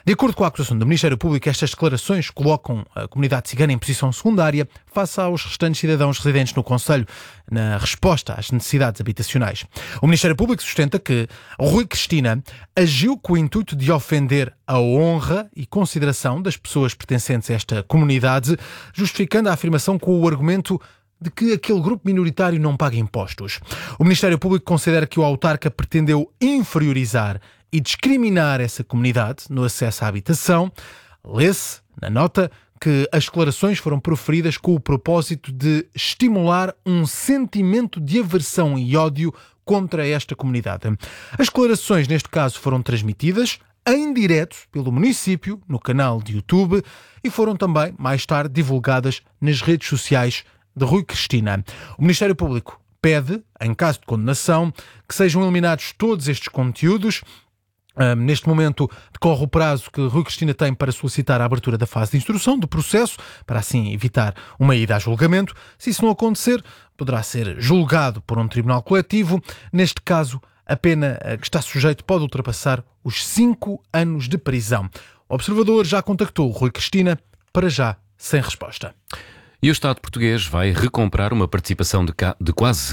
De acordo com a acusação do Ministério Público, estas declarações colocam a comunidade cigana em posição secundária face aos restantes cidadãos residentes no concelho, na resposta às necessidades habitacionais. O Ministério Público sustenta que Rui Cristina agiu com o intuito de ofender a honra e consideração das pessoas pertencentes a esta comunidade, justificando a afirmação com o argumento de que aquele grupo minoritário não paga impostos. O Ministério Público considera que o autarca pretendeu inferiorizar e discriminar essa comunidade no acesso à habitação. Lê-se na nota que as declarações foram proferidas com o propósito de estimular um sentimento de aversão e ódio contra esta comunidade. As declarações, neste caso, foram transmitidas em direto pelo município, no canal de YouTube, e foram também, mais tarde, divulgadas nas redes sociais de Rui Cristina. O Ministério Público pede, em caso de condenação, que sejam eliminados todos estes conteúdos. Neste momento decorre o prazo que Rui Cristina tem para solicitar a abertura da fase de instrução do processo, para assim evitar uma ida a julgamento. Se isso não acontecer, poderá ser julgado por um tribunal coletivo. Neste caso, a pena que está sujeito pode ultrapassar os 5 anos de prisão. O Observador já contactou Rui Cristina, para já sem resposta. E o Estado português vai recomprar uma participação de quase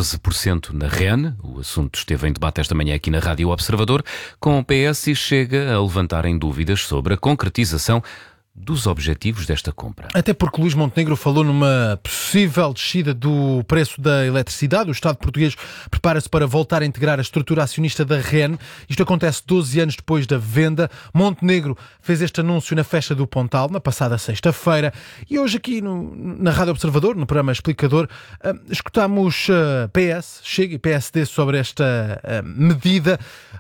14% na REN. O assunto esteve em debate esta manhã aqui na Rádio Observador, com o PS e chega a levantarem dúvidas sobre a concretização dos objetivos desta compra. Até porque Luís Montenegro falou numa possível descida do preço da eletricidade. O Estado português prepara-se para voltar a integrar a estrutura acionista da REN. Isto acontece 12 anos depois da venda. Montenegro fez este anúncio na festa do Pontal, na passada sexta-feira. E hoje aqui na Rádio Observador, no programa Explicador, escutamos PS, Chega e PSD sobre esta medida.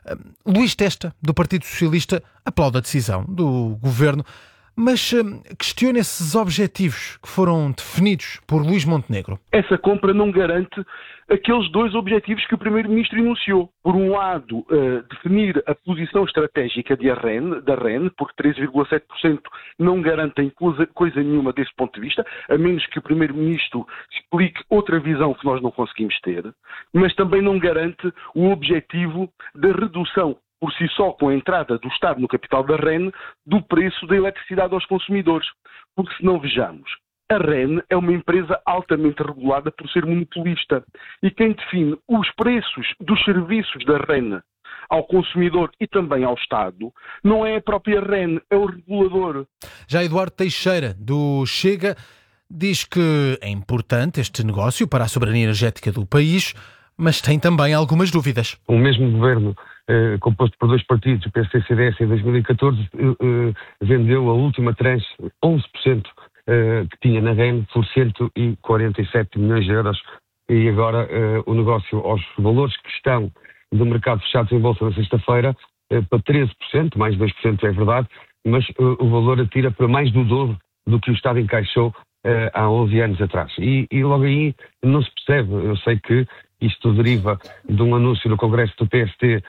Luís Testa, do Partido Socialista, aplaude a decisão do Governo, mas questiona esses objetivos que foram definidos por Luís Montenegro. Essa compra não garante aqueles 2 objetivos que o Primeiro-Ministro enunciou. Por um lado, definir a posição estratégica da REN, porque 13,7% não garantem coisa nenhuma desse ponto de vista, a menos que o Primeiro-Ministro explique outra visão que nós não conseguimos ter, mas também não garante o objetivo da redução por si só, com a entrada do Estado no capital da REN, do preço da eletricidade aos consumidores. Porque, se não vejamos, a REN é uma empresa altamente regulada por ser monopolista. E quem define os preços dos serviços da REN ao consumidor e também ao Estado não é a própria REN, é o regulador. Já Eduardo Teixeira, do Chega, diz que é importante este negócio para a soberania energética do país, mas tem também algumas dúvidas. O mesmo governo, composto por 2 partidos, o PSD e o CDS, em 2014, vendeu a última tranche, 11% que tinha na REN, por 147 milhões de euros. E agora o negócio, aos valores que estão do mercado fechados em bolsa na sexta-feira, para 13%, mais 2% é verdade, mas o valor atira para mais do dobro do que o Estado encaixou há 11 anos atrás. E logo aí não se percebe. Eu sei que isto deriva de um anúncio no Congresso do PST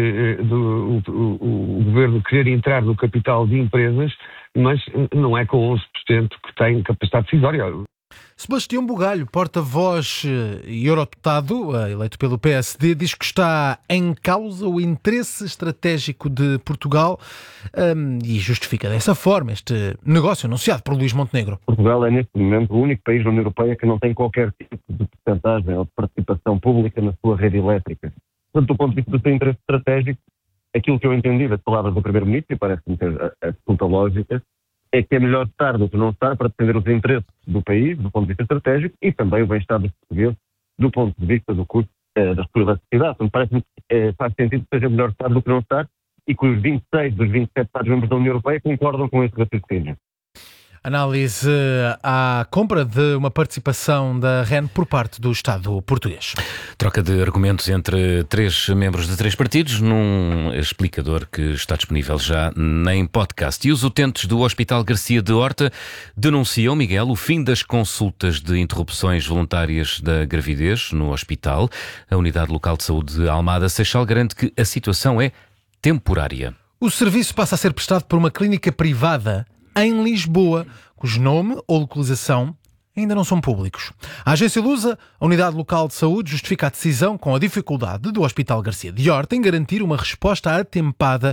o governo querer entrar no capital de empresas, mas não é com 11% que tem capacidade decisória. Sebastião Bugalho, porta-voz e eurodeputado, eleito pelo PSD, diz que está em causa o interesse estratégico de Portugal e justifica dessa forma este negócio anunciado por Luís Montenegro. Portugal é, neste momento, o único país da União Europeia que não tem qualquer tipo de percentagem ou de participação pública na sua rede elétrica. Portanto, do ponto de vista do seu interesse estratégico, aquilo que eu entendi das palavras do Primeiro-Ministro, e parece-me ter absoluta lógica, é que é melhor estar do que não estar para defender os interesses do país, do ponto de vista estratégico, e também o bem-estar dos portugueses, do ponto de vista do custo da sua eletricidade. Então, parece-me que faz sentido que seja melhor estar do que não estar, e que os 26 dos 27 Estados-membros da União Europeia concordam com esse raciocínio. Análise à compra de uma participação da REN por parte do Estado português. Troca de argumentos entre 3 membros de 3 partidos num explicador que está disponível já em podcast. E os utentes do Hospital Garcia de Horta denunciam, Miguel, o fim das consultas de interrupções voluntárias da gravidez no hospital. A Unidade Local de Saúde de Almada Seixal garante que a situação é temporária. O serviço passa a ser prestado por uma clínica privada em Lisboa, cujo nome ou localização ainda não são públicos. A agência Lusa, a Unidade Local de Saúde, justifica a decisão com a dificuldade do Hospital Garcia de Horta em garantir uma resposta atempada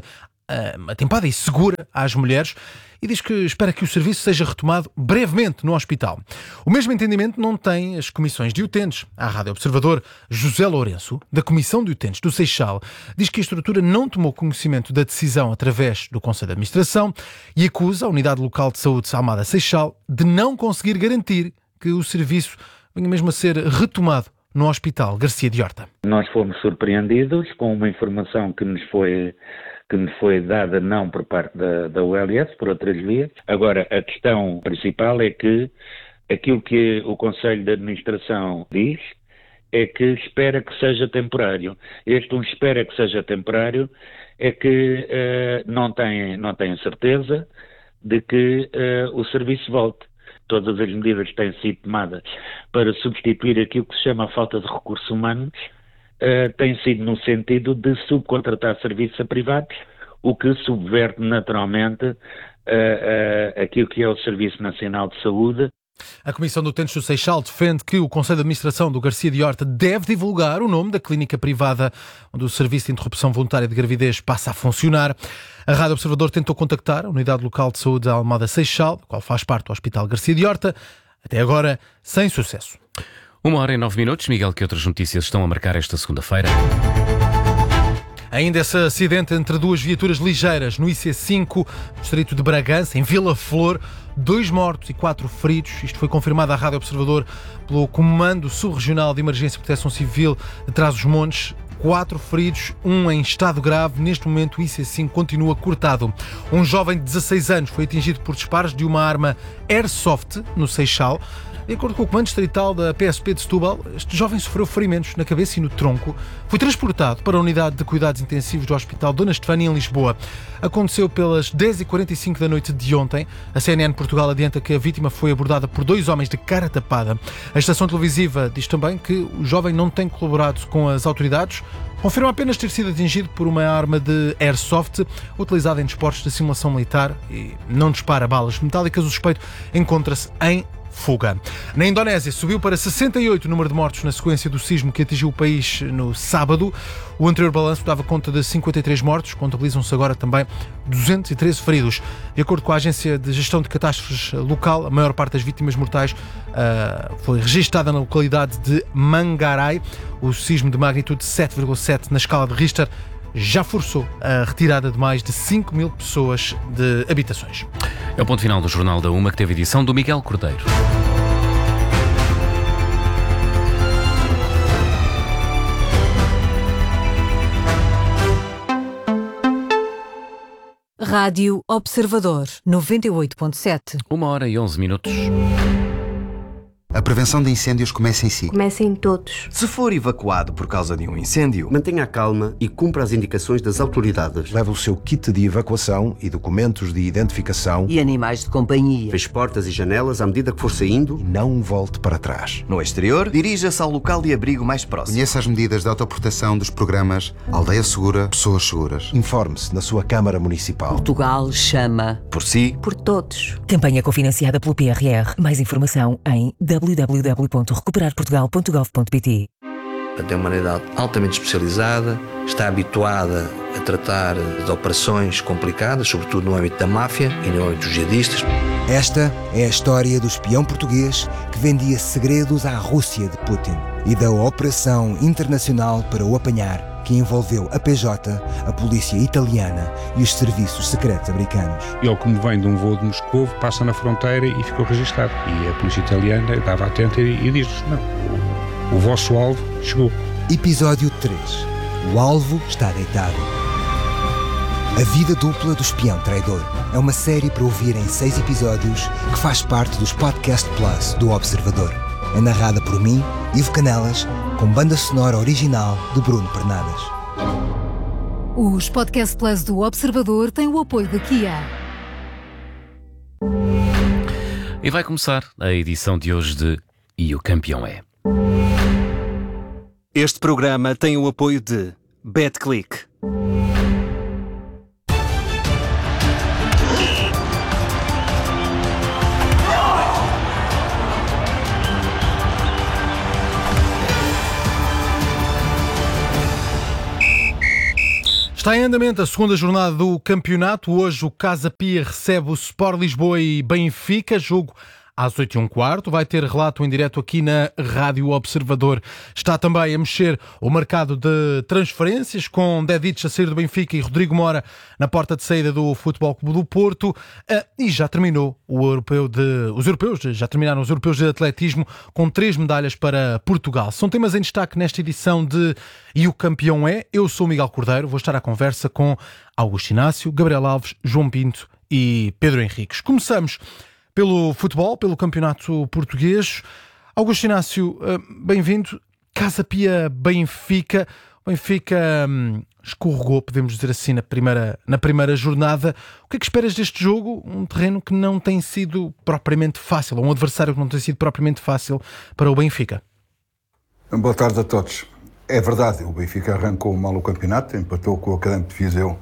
atempada e segura às mulheres e diz que espera que o serviço seja retomado brevemente no hospital. O mesmo entendimento não tem as comissões de utentes. À Rádio Observador, José Lourenço, da Comissão de Utentes do Seixal, diz que a estrutura não tomou conhecimento da decisão através do Conselho de Administração e acusa a Unidade Local de Saúde Almada Seixal de não conseguir garantir que o serviço venha mesmo a ser retomado no Hospital Garcia de Horta. Nós fomos surpreendidos com uma informação que nos foi dada não por parte da ULS, por outras vias. Agora, a questão principal é que aquilo que o Conselho de Administração diz é que espera que seja temporário. Espera que seja temporário é que não tem certeza de que o serviço volte. Todas as medidas que têm sido tomadas para substituir aquilo que se chama a falta de recursos humanos têm sido no sentido de subcontratar serviços a privados, o que subverte naturalmente aquilo que é o Serviço Nacional de Saúde. A Comissão de Utentes do Seixal defende que o Conselho de Administração do Garcia de Horta deve divulgar o nome da clínica privada onde o Serviço de Interrupção Voluntária de Gravidez passa a funcionar. A Rádio Observador tentou contactar a Unidade Local de Saúde da Almada Seixal, da qual faz parte do Hospital Garcia de Horta, até agora sem sucesso. 1h09. Miguel, que outras notícias estão a marcar esta segunda-feira? Ainda esse acidente entre duas viaturas ligeiras no IC5, no distrito de Bragança, em Vila Flor, 2 mortos e 4 feridos. Isto foi confirmado à Rádio Observador pelo Comando Subregional de Emergência e Proteção Civil de Trás-os-Montes. 4 feridos, 1 em estado grave. Neste momento o IC5 continua cortado. Um jovem de 16 anos foi atingido por disparos de uma arma Airsoft no Seixal. De acordo com o Comando Distrital da PSP de Setúbal, este jovem sofreu ferimentos na cabeça e no tronco. Foi transportado para a Unidade de Cuidados Intensivos do Hospital Dona Estefânia, em Lisboa. Aconteceu pelas 10h45 da noite de ontem. A CNN Portugal adianta que a vítima foi abordada por 2 homens de cara tapada. A estação televisiva diz também que o jovem não tem colaborado com as autoridades. Confirma apenas ter sido atingido por uma arma de Airsoft utilizada em desportos de simulação militar e não dispara balas metálicas. O suspeito encontra-se em fuga. Na Indonésia, subiu para 68 o número de mortos na sequência do sismo que atingiu o país no sábado. O anterior balanço dava conta de 53 mortos, contabilizam-se agora também 213 feridos. De acordo com a Agência de Gestão de Catástrofes local, a maior parte das vítimas mortais foi registada na localidade de Manggarai. O sismo de magnitude 7,7 na escala de Richter já forçou a retirada de mais de 5.000 pessoas de habitações. É o ponto final do Jornal da Uma, que teve edição do Miguel Cordeiro. Rádio Observador 98.7. 1h11. A prevenção de incêndios começa em si. Começa em todos. Se for evacuado por causa de um incêndio, mantenha a calma e cumpra as indicações das autoridades. Leve o seu kit de evacuação e documentos de identificação. E animais de companhia. Feche portas e janelas à medida que for saindo. E não volte para trás. No exterior, dirija-se ao local de abrigo mais próximo. Conheça as medidas de autoproteção dos programas Aldeia Segura, Pessoas Seguras. Informe-se na sua Câmara Municipal. Portugal chama por si, por todos. Campanha cofinanciada pelo PRR. Mais informação em www.recuperarportugal.gov.pt. É uma unidade altamente especializada, está habituada a tratar de operações complicadas, sobretudo no âmbito da máfia e no âmbito dos jihadistas. Esta é a história do espião português que vendia segredos à Rússia de Putin e da operação internacional para o apanhar, que envolveu a PJ, a polícia italiana e os serviços secretos americanos. Ele, como vem de um voo de Moscou, passa na fronteira e ficou registado. E a polícia italiana estava atenta e diz-lhes: não, o vosso alvo chegou. Episódio 3. O alvo está deitado. A vida dupla do espião traidor é uma série para ouvir em 6 episódios que faz parte dos Podcast Plus do Observador. É narrada por mim, Ivo Canelas, com banda sonora original de Bruno Pernadas. Os Podcast Plus do Observador têm o apoio da Kia. E vai começar a edição de hoje de E o Campeão é. Este programa tem o apoio de BetClick. Está em andamento a segunda jornada do campeonato. Hoje o Casa Pia recebe o Sport Lisboa e Benfica. Jogo às 8h15. Vai ter relato em direto aqui na Rádio Observador. Está também a mexer o mercado de transferências, com Dedić a sair do Benfica e Rodrigo Mora na porta de saída do Futebol Clube do Porto. E já terminou já terminaram os europeus de atletismo, com 3 medalhas para Portugal. São temas em destaque nesta edição de E o Campeão é. Eu sou o Miguel Cordeiro, vou estar à conversa com Augusto Inácio, Gabriel Alves, João Pinto e Pedro Henriques. Começamos pelo futebol, pelo campeonato português. Augusto Inácio, bem-vindo. Casa Pia Benfica. Benfica escorregou, podemos dizer assim, na primeira jornada. O que é que esperas deste jogo? Um terreno que não tem sido propriamente fácil, um adversário que não tem sido propriamente fácil para o Benfica. Boa tarde a todos. É verdade, o Benfica arrancou mal o campeonato, empatou com o Académico de Viseu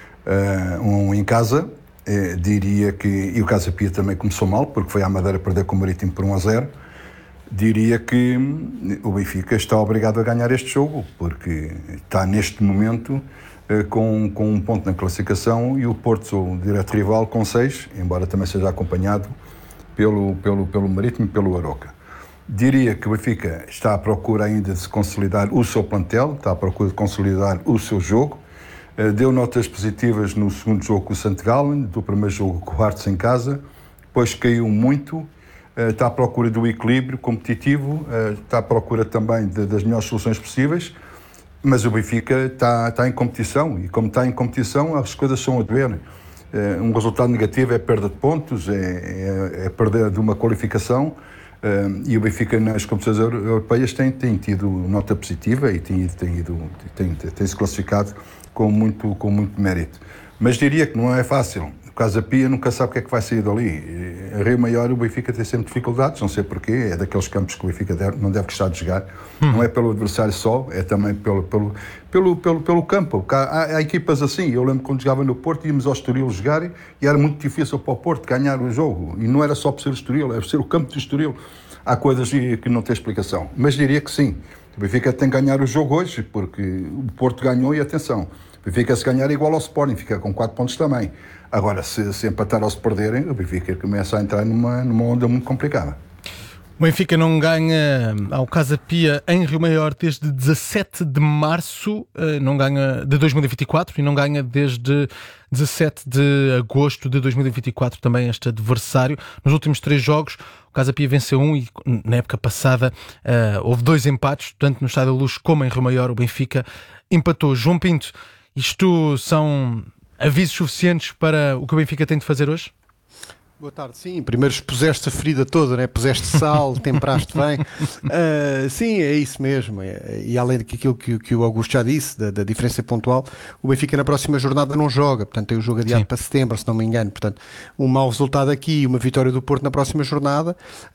em casa. Diria que, e o Casa Pia também começou mal, porque foi à Madeira perder com o Marítimo por 1-0. Diria que o Benfica está obrigado a ganhar este jogo, porque está neste momento com um ponto na classificação e o Porto, o direto rival, com 6, embora também seja acompanhado pelo Marítimo e pelo Aroca. Diria que o Benfica está à procura ainda de se consolidar o seu plantel, está à procura de consolidar o seu jogo. Deu notas positivas no segundo jogo com o St. Gallen, do primeiro jogo com o Hearts em casa, depois caiu muito, está à procura do equilíbrio competitivo, está à procura também das melhores soluções possíveis, mas o Benfica está em competição, e como está em competição as coisas são a doer. Um resultado negativo é perda de pontos, é perda de uma qualificação, e o Benfica nas competições europeias tem tido nota positiva e tem se classificado com muito mérito. Mas diria que não é fácil. O Casa Pia nunca sabe o que é que vai sair dali. A Rio Maior, o Benfica tem sempre dificuldades, não sei porquê, é daqueles campos que o Benfica não deve gostar de jogar. Não é pelo adversário só, é também pelo campo. Há equipas assim. Eu lembro quando jogava no Porto, íamos ao Estoril jogar e era muito difícil para o Porto ganhar o jogo. E não era só por ser o Estoril, era por ser o campo do Estoril. Há coisas que não têm explicação. Mas diria que sim. O Benfica tem que ganhar o jogo hoje, porque o Porto ganhou e atenção. O Benfica, se ganhar, é igual ao Sporting, fica com 4 pontos também. Agora, se empatar ou se perderem, o Benfica começa a entrar numa onda muito complicada. O Benfica não ganha ao Casa Pia em Rio Maior desde 17 de março, não ganha de 2024 e não ganha desde 17 de agosto de 2024 também este adversário. Nos últimos 3 jogos, o Casa Pia venceu 1 e na época passada houve 2 empates, tanto no Estádio da Luz como em Rio Maior. O Benfica empatou. João Pinto, isto são avisos suficientes para o que o Benfica tem de fazer hoje? Boa tarde, sim. Primeiro expuseste a ferida toda, né? Puseste sal, temperaste bem. Sim, é isso mesmo. E além daquilo que o Augusto já disse, da diferença pontual, o Benfica na próxima jornada não joga. Portanto, tem o jogo adiado para setembro, se não me engano. Portanto, um mau resultado aqui e uma vitória do Porto na próxima jornada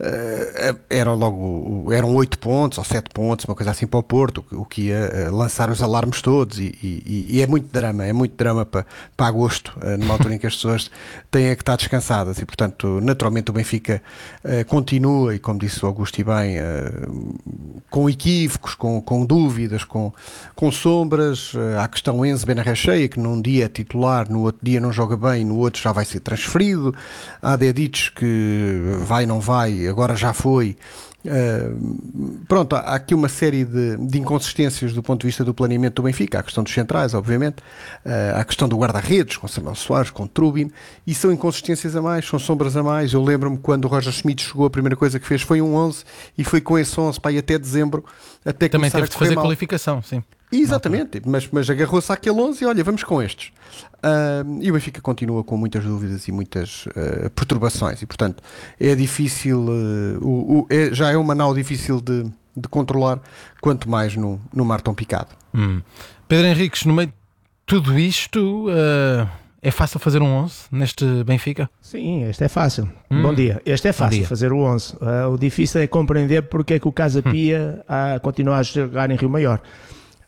eram 8 pontos ou 7 pontos, uma coisa assim para o Porto, o que ia lançar os alarmes todos. E é muito drama para agosto, numa altura em que as pessoas têm que estar descansadas. E, portanto, naturalmente o Benfica continua, e como disse o Augusto e bem, com equívocos, com dúvidas, com sombras. Há a questão Enzo Benarracheia, que num dia é titular, no outro dia não joga bem, no outro já vai ser transferido. Há Dedić, que vai, não vai, agora já foi. Pronto, há aqui uma série de inconsistências do ponto de vista do planeamento do Benfica. Há a questão dos centrais, obviamente, há a questão do guarda-redes com Samuel Soares, com Trubin, e são inconsistências a mais, são sombras a mais. Eu lembro-me quando o Roger Schmidt chegou, a primeira coisa que fez foi um 11, e foi com esse 11 para ir até dezembro, até também começar teve de fazer mal. Qualificação, sim. Exatamente, mas agarrou-se àquele 11 e olha, vamos com estes. E o Benfica continua com muitas dúvidas e muitas perturbações, e portanto é difícil, já é uma nau difícil de controlar, quanto mais no mar tão picado. Pedro Henriques, no meio de tudo isto, é fácil fazer um 11 neste Benfica? Sim, este é fácil. Bom dia. Este é fácil fazer o 11. O difícil é compreender porque é que o Casa Pia continua a jogar em Rio Maior.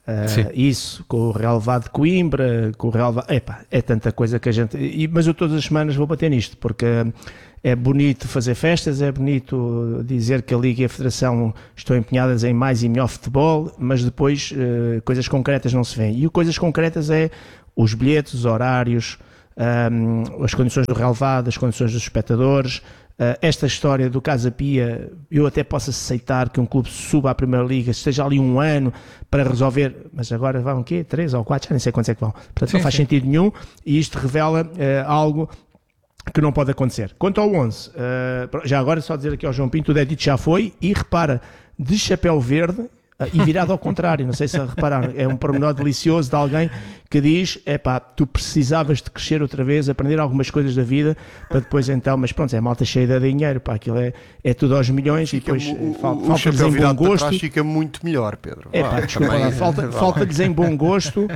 Isso, com o relevado de Coimbra, com o relevado... é tanta coisa que a gente... Mas eu todas as semanas vou bater nisto, porque é bonito fazer festas, é bonito dizer que a Liga e a Federação estão empenhadas em mais e melhor futebol, mas depois coisas concretas não se vêem. E o coisas concretas é os bilhetes, os horários, as condições do relevado, as condições dos espectadores. Esta história do Casa Pia, eu até posso aceitar que um clube suba à Primeira Liga, esteja ali um ano para resolver, mas agora vão o quê? 3 ou 4, já nem sei quantos é que vão. Portanto, não faz sentido nenhum, e isto revela algo que não pode acontecer. Quanto ao 11, já agora só dizer aqui ao João Pinto, o Dedito já foi, e repara, de chapéu verde e virado ao contrário, não sei se repararam, é um pormenor delicioso de alguém que diz, tu precisavas de crescer outra vez, aprender algumas coisas da vida, para depois então, mas pronto, é malta cheia de dinheiro, aquilo é tudo aos milhões, e depois falta-lhes em bom gosto. Fica muito melhor, Pedro. Desculpa lá, falta-lhes em bom gosto,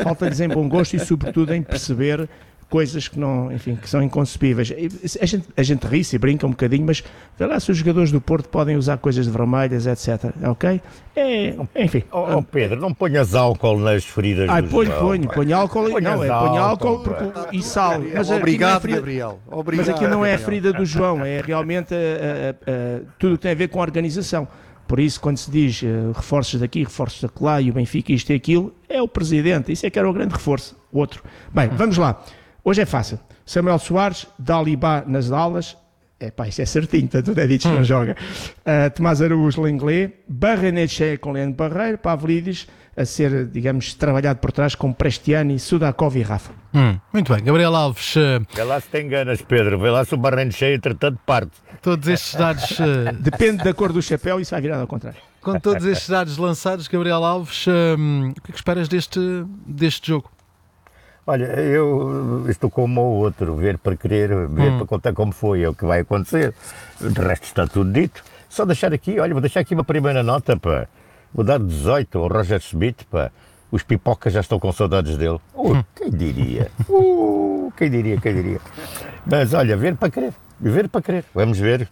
e sobretudo em perceber coisas que não, enfim, que são inconcebíveis. A gente ri-se e brinca um bocadinho, mas vê lá se os jogadores do Porto podem usar coisas de vermelhas, etc. Ok? Enfim. Pedro, não ponhas álcool nas feridas do João. Ponho álcool. Ponho álcool e sal. Mas obrigado, Gabriel. Mas aquilo não é a ferida do João, é realmente tudo que tem a ver com a organização. Por isso, quando se diz reforços daqui, reforços daquela, e o Benfica, isto e aquilo, é o presidente. Isso é que era o grande reforço. Outro. Bem, vamos lá. Hoje é fácil. Samuel Soares, Dalibá nas alas. Isso é certinho, tanto é dito que não joga. Tomás Araújo, Lenglet. Barrenetche com Leandro Barreiro. Pavlidis a ser, digamos, trabalhado por trás com Prestiani, Sudakov e Rafa. Muito bem. Gabriel Alves. Vê lá se tem ganas, Pedro. Vê lá se o Barrenetche, entretanto, parte. Todos estes dados... Depende da cor do chapéu, isso vai virar ao contrário. Com todos estes dados lançados, Gabriel Alves, o que é que esperas deste jogo? Olha, eu estou como o outro, ver para querer, ver para contar como foi, é o que vai acontecer. De resto está tudo dito. Só deixar aqui, vou deixar aqui uma primeira nota, vou dar 18 ao Roger Schmidt, os pipocas já estão com saudades dele. Quem diria? Quem diria? Mas olha, ver para querer, vamos ver.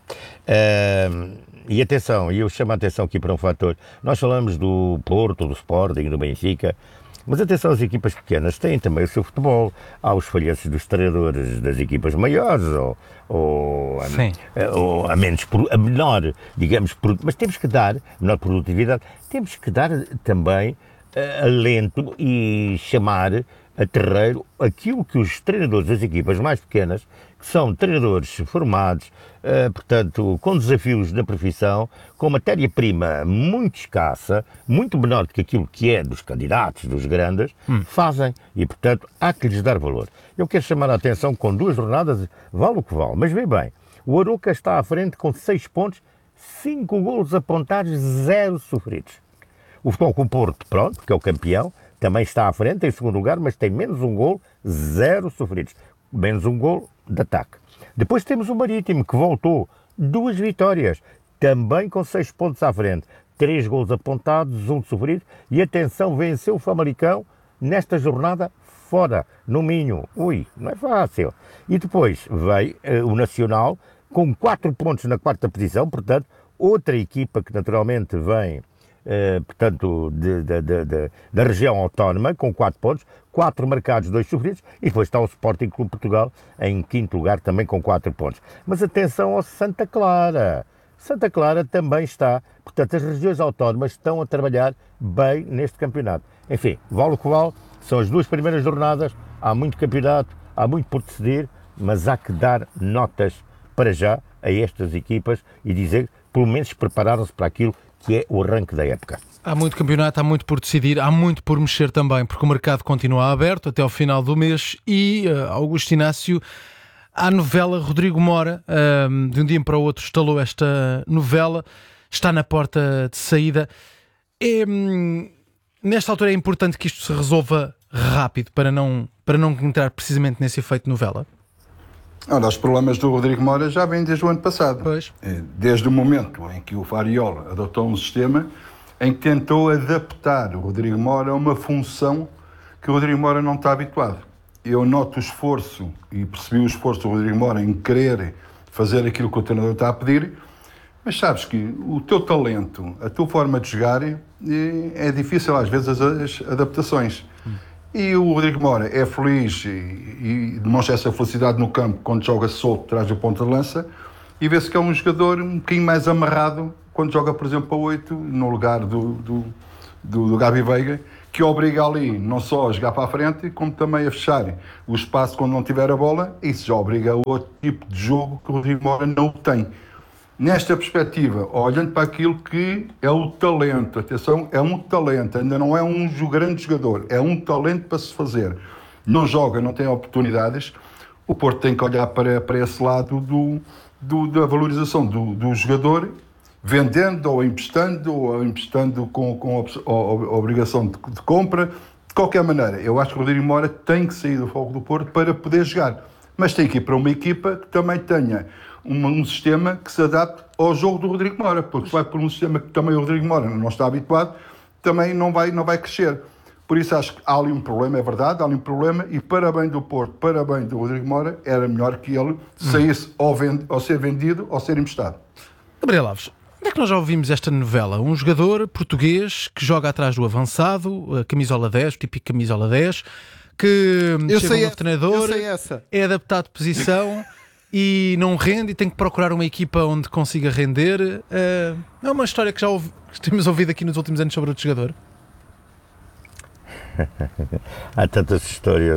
E atenção, eu chamo a atenção aqui para um fator. Nós falamos do Porto, do Sporting, do Benfica, mas atenção, as equipas pequenas têm também o seu futebol. Há os falhanços dos treinadores das equipas maiores, ou a menor, digamos, mas temos que dar, menor produtividade, temos que dar também alento e chamar a terreiro aquilo que os treinadores das equipas mais pequenas, que são treinadores formados, portanto, com desafios na profissão, com matéria-prima muito escassa, muito menor do que aquilo que é dos candidatos, dos grandes, fazem. E, portanto, há que lhes dar valor. Eu quero chamar a atenção com 2 jornadas, vale o que vale. Mas vê bem, o Arouca está à frente com 6 pontos, 5 golos apontados, 0 sofridos. O Futebol Clube Porto, pronto, que é o campeão, também está à frente, em segundo lugar, mas tem menos um golo, 0 sofridos. Menos um golo de ataque. Depois temos o Marítimo, que voltou, 2 vitórias, também com 6 pontos à frente. 3 golos apontados, 1 sofrido. E atenção, venceu o Famalicão nesta jornada fora, no Minho. Não é fácil. E depois veio o Nacional, com 4 pontos na 4ª posição, portanto, outra equipa que naturalmente vem... portanto, da região autónoma, com 4 pontos, 4 marcados, 2 sofridos, e depois está o Sporting Clube Portugal em 5º lugar, também com 4 pontos. Mas atenção ao Santa Clara. Santa Clara também está, portanto, as regiões autónomas estão a trabalhar bem neste campeonato. Enfim, vale o que vale, são as 2 primeiras jornadas, há muito campeonato, há muito por decidir, mas há que dar notas para já a estas equipas e dizer, pelo menos prepararam-se para aquilo que é o arranque da época. Há muito campeonato, há muito por decidir, há muito por mexer também, porque o mercado continua aberto até ao final do mês e, Augusto Inácio, a novela Rodrigo Mora, de um dia para o outro estalou esta novela, está na porta de saída. Nesta altura é importante que isto se resolva rápido, para não entrar precisamente nesse efeito novela? Olha, os problemas do Rodrigo Mora já vêm desde o ano passado. Pois. Desde o momento em que o Fariol adotou um sistema em que tentou adaptar o Rodrigo Mora a uma função que o Rodrigo Mora não está habituado. Eu noto o esforço, e percebi o esforço do Rodrigo Mora em querer fazer aquilo que o treinador está a pedir, Mas sabes que o teu talento, a tua forma de jogar, é difícil às vezes as adaptações. E o Rodrigo Mora é feliz e demonstra essa felicidade no campo quando joga solto, traz o ponta de lança, e vê-se que é um jogador um bocadinho mais amarrado quando joga, por exemplo, a 8, no lugar do Gabi Veiga, que obriga ali não só a jogar para a frente, como também a fechar o espaço quando não tiver a bola. Isso já obriga a outro tipo de jogo que o Rodrigo Mora não tem. Nesta perspectiva, olhando para aquilo que é o talento, atenção, é um talento, ainda não é um grande jogador, é um talento para se fazer. Não joga, não tem oportunidades, o Porto tem que olhar para esse lado da valorização do jogador, vendendo ou emprestando com a obrigação de compra. De qualquer maneira, eu acho que o Rodrigo Mora tem que sair do foco do Porto para poder jogar, mas tem que ir para uma equipa que também tenha um sistema que se adapte ao jogo do Rodrigo Mora, porque se vai por um sistema que também o Rodrigo Mora não está habituado, também não vai crescer. Por isso acho que há ali um problema, é verdade, há ali um problema, e para bem do Porto, para bem do Rodrigo Mora, era melhor que ele saísse ou ser vendido ou ser emprestado. Gabriel Alves, onde é que nós já ouvimos esta novela? Um jogador português que joga atrás do avançado, a camisola 10, o típico camisola 10, que chega um novo treinador, é adaptado de posição e não rende e tem que procurar uma equipa onde consiga render. É uma história que já temos ouvido aqui nos últimos anos sobre outro jogador. Há tantas histórias,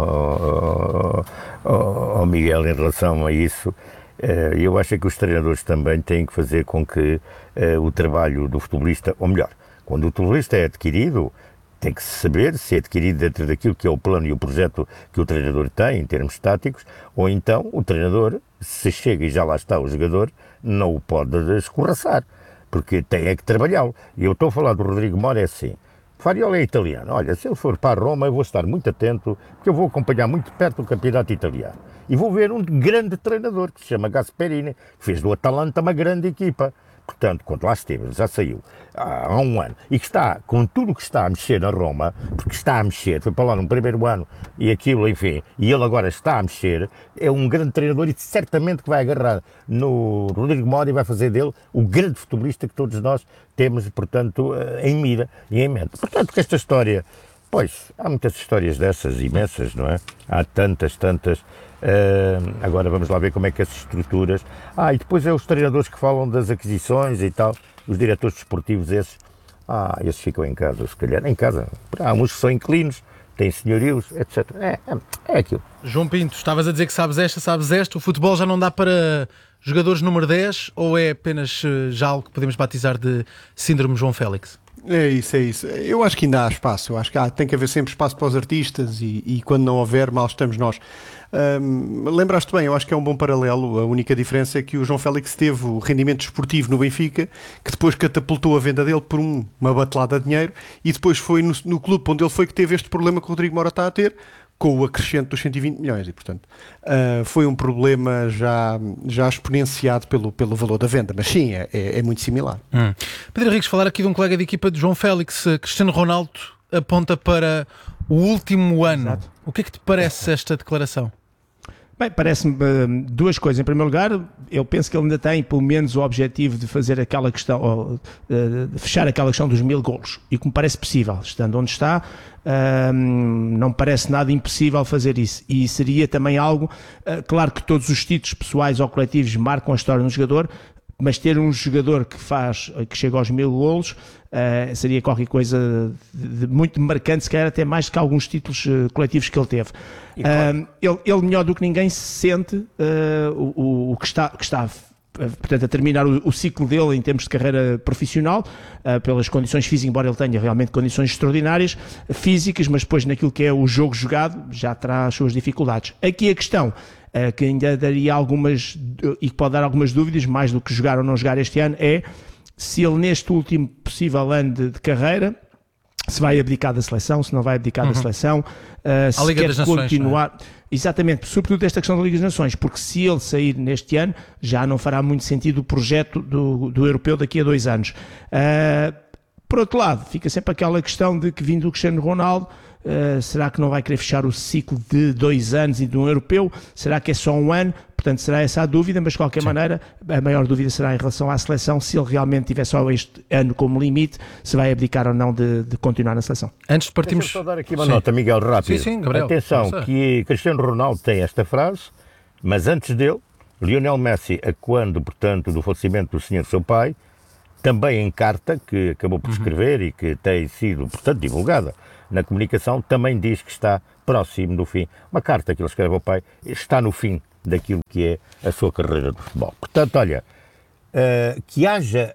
Miguel, em relação a isso. Eu acho que os treinadores também têm que fazer com que o trabalho do futebolista, ou melhor, quando o futebolista é adquirido, tem que saber se é adquirido dentro daquilo que é o plano e o projeto que o treinador tem, em termos táticos, ou então o treinador, se chega e já lá está o jogador, não o pode escorraçar, porque tem que trabalhá-lo. E eu estou a falar do Rodrigo Mora, é assim. Farioli é italiano. Olha, se ele for para a Roma, eu vou estar muito atento, porque eu vou acompanhar muito de perto o campeonato italiano. E vou ver um grande treinador, que se chama Gasperini, que fez do Atalanta uma grande equipa. Portanto, quando lá esteve, já saiu há um ano, e que está, com tudo o que está a mexer na Roma, porque está a mexer, foi para lá no primeiro ano, e aquilo, enfim, e ele agora está a mexer, é um grande treinador e certamente que vai agarrar no Rodrigo Mora e vai fazer dele o grande futebolista que todos nós temos, portanto, em mira e em mente. Portanto, que esta história, pois, há muitas histórias dessas, imensas, não é? Há tantas. Agora vamos lá ver como é que as estruturas... e depois é os treinadores que falam das aquisições e tal, os diretores desportivos esses ficam em casa, se calhar, em casa. Há uns que são inquilinos, têm senhorios, etc. É aquilo. João Pinto, estavas a dizer que sabes esta, o futebol já não dá para jogadores número 10 ou é apenas já algo que podemos batizar de síndrome João Félix? É isso. Eu acho que ainda há espaço. Eu acho que tem que haver sempre espaço para os artistas e quando não houver, mal estamos nós. Lembraste bem, eu acho que é um bom paralelo. A única diferença é que o João Félix teve o rendimento desportivo no Benfica, que depois catapultou a venda dele por uma batelada de dinheiro, e depois foi no clube onde ele foi que teve este problema que o Rodrigo Mora está a ter, com o acrescente dos 120 milhões, e portanto foi um problema já exponenciado pelo valor da venda, mas sim, é muito similar. Pedro Henriques, falar aqui de um colega de equipa de João Félix, Cristiano Ronaldo aponta para o último ano. Exato. O que é que te parece esta declaração? Bem, parece-me duas coisas. Em primeiro lugar, eu penso que ele ainda tem pelo menos o objetivo de fazer aquela questão, de fechar aquela questão dos 1000 golos, e que me parece possível, estando onde está, não me parece nada impossível fazer isso, e seria também algo, claro que todos os títulos pessoais ou coletivos marcam a história do jogador, mas ter um jogador que chega aos 1000 golos seria qualquer coisa de muito marcante, se calhar até mais do que alguns títulos coletivos que ele teve. Ele melhor do que ninguém se sente o que está portanto, a terminar o ciclo dele em termos de carreira profissional, pelas condições físicas, embora ele tenha realmente condições extraordinárias físicas, mas depois naquilo que é o jogo jogado já terá as suas dificuldades. Aqui a questão que ainda daria algumas, e que pode dar algumas dúvidas, mais do que jogar ou não jogar este ano, é se ele neste último possível ano de carreira se vai abdicar da seleção, se não vai abdicar da seleção, se quer continuar... Nações, exatamente, sobretudo esta questão da Liga das Nações, porque se ele sair neste ano, já não fará muito sentido o projeto do europeu daqui a 2 anos. Por outro lado, fica sempre aquela questão de que, vindo do Cristiano Ronaldo, Será que não vai querer fechar o ciclo de 2 anos e de um europeu? Será que é só um ano? Portanto, será essa a dúvida, mas de qualquer maneira, a maior dúvida será em relação à seleção, se ele realmente tiver só este ano como limite, se vai abdicar ou não de continuar na seleção. Antes de partirmos... Deixa-me só dar aqui uma nota, Miguel, rápido. Sim, Gabriel. Atenção, que Cristiano Ronaldo tem esta frase, mas antes dele, Lionel Messi, quando, portanto, do falecimento do senhor seu pai, também em carta, que acabou por escrever e que tem sido, portanto, divulgada na comunicação, também diz que está próximo do fim. Uma carta que ele escreve ao pai, está no fim daquilo que é a sua carreira de futebol. Portanto, olha, que haja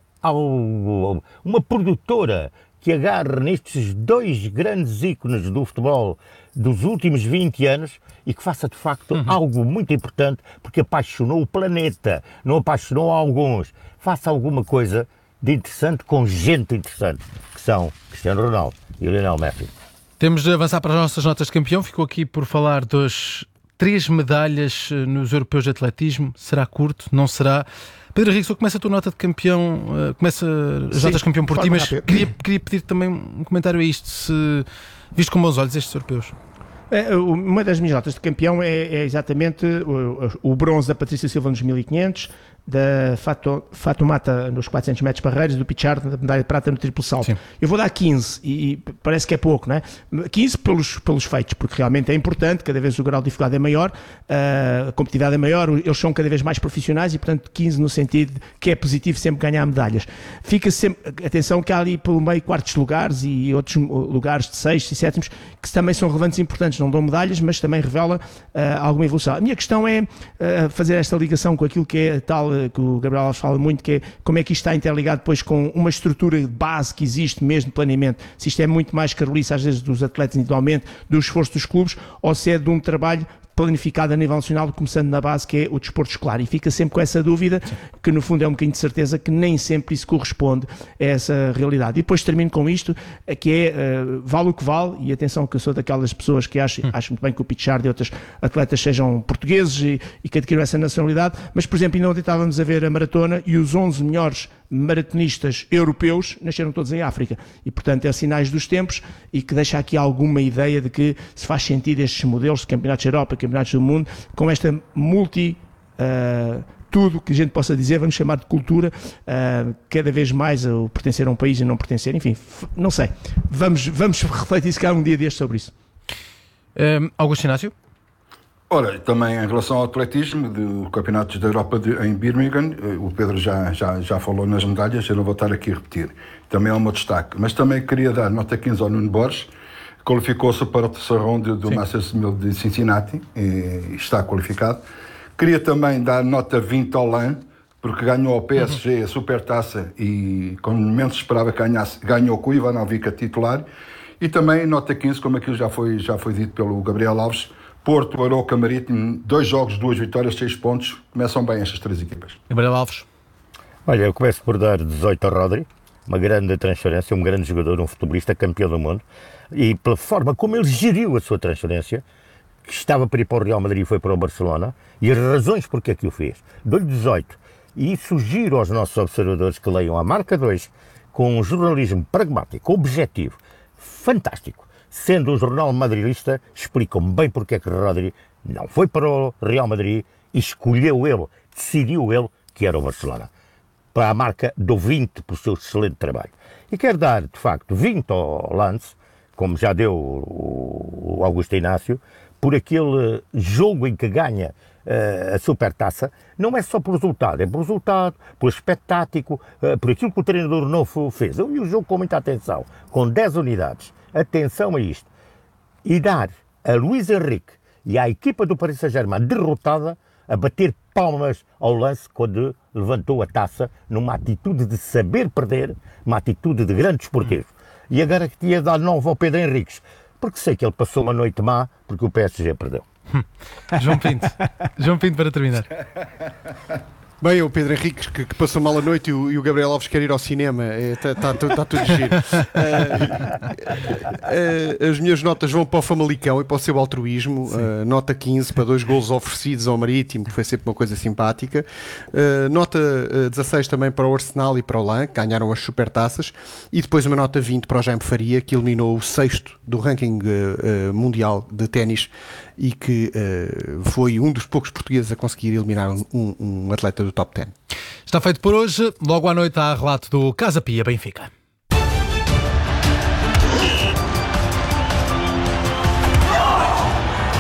uma produtora que agarre nestes 2 grandes ícones do futebol dos últimos 20 anos e que faça, de facto, algo muito importante, porque apaixonou o planeta, não apaixonou alguns. Faça alguma coisa de interessante com gente interessante, que são Cristiano Ronaldo e Lionel Messi. Temos de avançar para as nossas notas de campeão. Ficou aqui por falar dos 3 medalhas nos europeus de atletismo. Será curto? Não será? Pedro Henrique, só começa a tua nota de campeão, começa as notas de campeão por ti, mas queria pedir também um comentário a isto, se viste com bons olhos estes europeus. Uma das minhas notas de campeão é exatamente o bronze da Patrícia Silva nos 1500, da Fatoumata nos 400 metros barreiras, do Pichard da medalha de prata no triplo salto. Sim. Eu vou dar 15 e parece que é pouco, não é? 15 pelos feitos, porque realmente é importante, cada vez o grau de dificuldade é maior, a competitividade é maior, eles são cada vez mais profissionais e, portanto, 15 no sentido que é positivo sempre ganhar medalhas. Fica sempre, atenção que há ali pelo meio quartos lugares e outros lugares de 6º e 7º que também são relevantes e importantes, não dão medalhas, mas também revela alguma evolução. A minha questão é fazer esta ligação com aquilo que é a tal que o Gabriel Alves fala muito, que é como é que isto está interligado depois com uma estrutura de base que existe mesmo de planeamento, se isto é muito mais carolice às vezes dos atletas individualmente, do esforço dos clubes, ou se é de um trabalho planificado a nível nacional, começando na base, que é o desporto escolar. E fica sempre com essa dúvida, que no fundo é um bocadinho de certeza que nem sempre isso corresponde a essa realidade. E depois termino com isto, que é, vale o que vale, e atenção que eu sou daquelas pessoas que acho muito bem que o Pichard e outros atletas sejam portugueses e que adquiram essa nacionalidade, mas, por exemplo, ainda ontem estávamos a ver a maratona e os 11 melhores maratonistas europeus nasceram todos em África e, portanto, é sinais dos tempos e que deixa aqui alguma ideia de que se faz sentido estes modelos de campeonatos da Europa, campeonatos do mundo, com esta tudo que a gente possa dizer, vamos chamar de cultura, cada vez mais o pertencer a um país e não pertencer, enfim, não sei. Vamos refletir se calhar um dia deste sobre isso. Augusto Inácio? Ora, também em relação ao atletismo, do Campeonatos da Europa em Birmingham, o Pedro já falou nas medalhas, eu não vou estar aqui a repetir. Também é um destaque. Mas também queria dar nota 15 ao Nuno Borges, qualificou-se para o terceiro round do Masters 1000 de Cincinnati, e está qualificado. Queria também dar nota 20 ao Lan, porque ganhou ao PSG a Supertaça e, quando menos se esperava que ganhasse, ganhou com o Ivanovic a titular. E também nota 15, como aquilo já foi dito pelo Gabriel Alves, Porto, Aroca, Marítimo, 2 jogos, 2 vitórias, 6 pontos. Começam bem estas 3 equipas. Gabriel Alves. Olha, eu começo por dar 18 ao Rodri, uma grande transferência, um grande jogador, um futebolista campeão do mundo, e pela forma como ele geriu a sua transferência, que estava para ir para o Real Madrid e foi para o Barcelona, e as razões porque é que o fez. Dou-lhe 18. E sugiro aos nossos observadores que leiam a Marca 2 com um jornalismo pragmático, objetivo, fantástico. Sendo um jornal madrilista, explicam-me bem porque é que Rodri não foi para o Real Madrid e escolheu ele, decidiu ele que era o Barcelona. Para a Marca, dou 20 por seu excelente trabalho. E quero dar, de facto, 20 ao Lance, como já deu o Augusto Inácio, por aquele jogo em que ganha a Supertaça, não é só por resultado, é por resultado, por aspecto tático, por aquilo que o treinador novo fez. Eu vi o jogo com muita atenção, com 10 unidades. Atenção a isto. E dar a Luís Henrique e à equipa do Paris Saint-Germain derrotada a bater palmas ao Lance quando levantou a taça numa atitude de saber perder, uma atitude de grande desportivo. E agora que tinha dado 9 ao Pedro Henriques, porque sei que ele passou uma noite má porque o PSG perdeu. João Pinto para terminar. Bem, o Pedro Henriques que passou mal a noite e o Gabriel Alves quer ir ao cinema. Está tudo giro. As minhas notas vão para o Famalicão e para o seu altruísmo. Nota 15 para 2 golos oferecidos ao Marítimo, que foi sempre uma coisa simpática. Nota 16 também para o Arsenal e para o LAN, que ganharam as supertaças. E depois uma nota 20 para o Jaime Faria, que eliminou o 6º do ranking mundial de ténis e que foi um dos poucos portugueses a conseguir eliminar um atleta do top 10. Está feito por hoje. Logo à noite há relato do Casa Pia Benfica.